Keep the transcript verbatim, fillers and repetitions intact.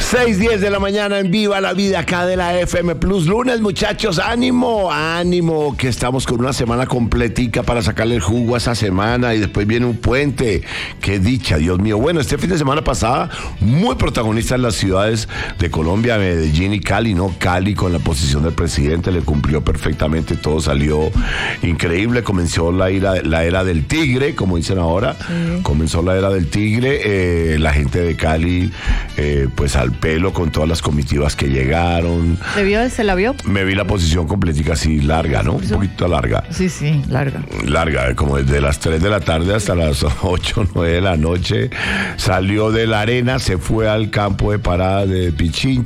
seis diez de la mañana en Viva la Vida acá de la F M Plus. Lunes, muchachos, ánimo, ánimo, que estamos con una semana completica para sacarle el jugo a esa semana y después viene un puente. Qué dicha, Dios mío. Bueno, este fin de semana pasada, muy protagonista en las ciudades de Colombia, Medellín y Cali, ¿no? Cali con la posición del presidente le cumplió perfectamente, todo salió increíble. Comenzó la era, la era del tigre, como dicen ahora. Sí. Comenzó la era del tigre. Eh, la gente de Cali, eh, pues al pelo con todas las comitivas que llegaron. ¿Se vio? ¿Se la vio? Me vi la posición completica así larga, ¿no? Un poquito larga. Sí, sí, larga. Larga, como desde las tres de la tarde hasta las ocho, nueve de la noche. Salió de la arena, se fue al campo de parada de Pichincha.